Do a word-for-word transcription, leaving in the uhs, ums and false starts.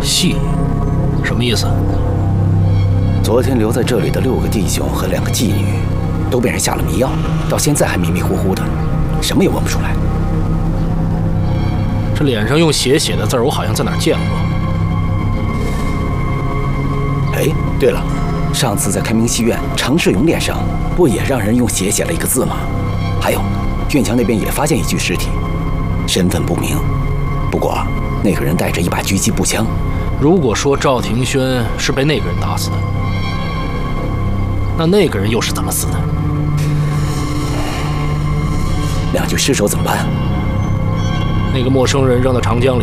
戏，什么意思？ 昨天留在这里的六个弟兄和两个妓女，都被人下了迷药，到现在还迷迷糊糊的，什么也闻不出来。 这脸上用血写的字儿，我好像在哪儿见过。 哎，对了，上次在开明戏院常世勇脸上，不也让人用血写了一个字吗？还有，院墙那边也发现一具尸体，身份不明。不过那个人带着一把狙击步枪。 如果说赵庭轩是被那个人打死的，那那个人又是怎么死的？ 两具尸首怎么办？ 那个陌生人扔到长江里。